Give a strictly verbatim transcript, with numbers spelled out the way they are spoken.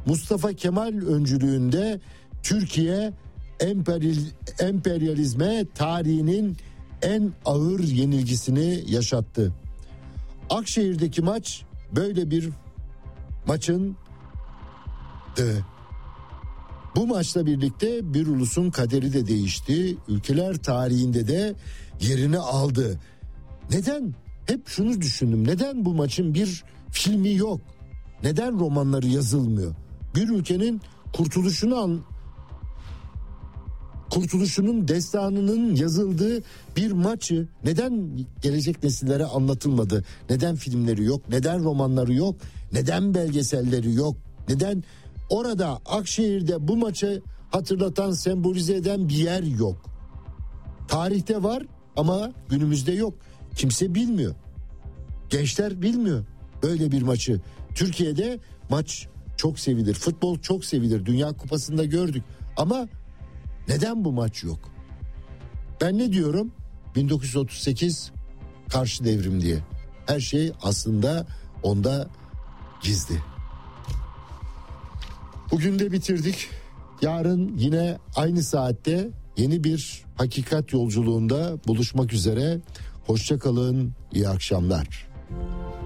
Mustafa Kemal öncülüğünde Türkiye emperyal, emperyalizme tarihinin en ağır yenilgisini yaşattı. Akşehir'deki maç böyle bir maçın de. Bu maçla birlikte bir ulusun kaderi de değişti. Ülkeler tarihinde de yerini aldı. Neden? Hep şunu düşündüm. Neden bu maçın bir filmi yok? Neden romanları yazılmıyor? Bir ülkenin kurtuluşunu an kurtuluşunun destanının yazıldığı bir maçı neden gelecek nesillere anlatılmadı? Neden filmleri yok? Neden romanları yok? Neden belgeselleri yok? Neden orada Akşehir'de bu maçı hatırlatan, sembolize eden bir yer yok? Tarihte var ama günümüzde yok. Kimse bilmiyor. Gençler bilmiyor böyle bir maçı. Türkiye'de maç çok sevilir. Futbol çok sevilir. Dünya Kupası'nda gördük. Ama neden bu maç yok? Ben ne diyorum? bin dokuz yüz otuz sekiz karşı devrim diye. Her şey aslında onda gizli. Bugün de bitirdik. Yarın yine aynı saatte yeni bir hakikat yolculuğunda buluşmak üzere. Hoşça kalın, iyi akşamlar.